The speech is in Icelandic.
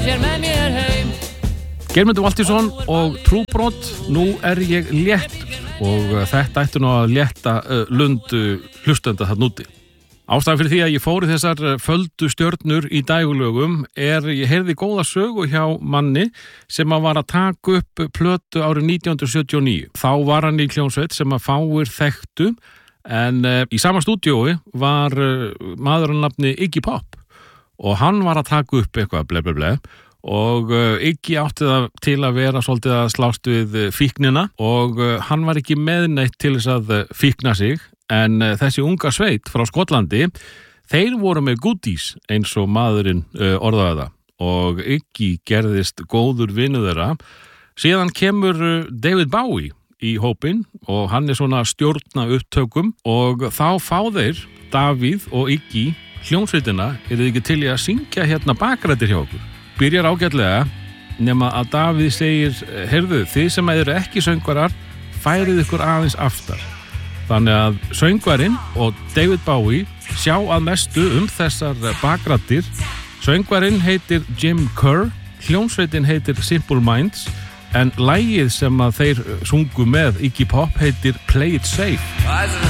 sér með mér heim. Geirmundur Valtýsson og Trúbrot, nú er ég létt og þetta ætti nú að létta lundu hlustenda þarna úti. Ástæðan fyrir því að ég fór í þessar földu stjörnur í dægurlögum ég heyrði góða sögu hjá manni sem að var að taka upp plötu árið 1979. Þá var hann í hljómsveit sem að fáir þekktu en í sama stúdíói var maður að nafni Iggy Pop og hann var að taka upp eitthvað ble og Iggy átti það til að vera svolítið að slást við fíknina og hann var ekki meðneitt til þess að fíkna sig. En þessi unga sveit frá Skotlandi, þeir voru með goodies eins og maðurinn orðaði það og Iggy gerðist góður vinur þeirra. Síðan kemur David Bowie í hópinn og hann er svona stjórna upptökum og þá fá þeir, Davíð og Iggy, hljómsveitina, þið ekki til í að syngja hérna bakrættir hjá okkur. Byrjar ágætlega nema að Davíð segir, heyrðu, þið sem eru ekki söngvarar, færið ykkur aðeins aftar. Þannig að söngvarinn og David Bowie sjá að mestu þessar bakrættir. Söngvarinn heitir Jim Kerr, hljómsveitin heitir Simple Minds, en lagið sem að þeir sungu með Iggy Pop heitir Play It Safe.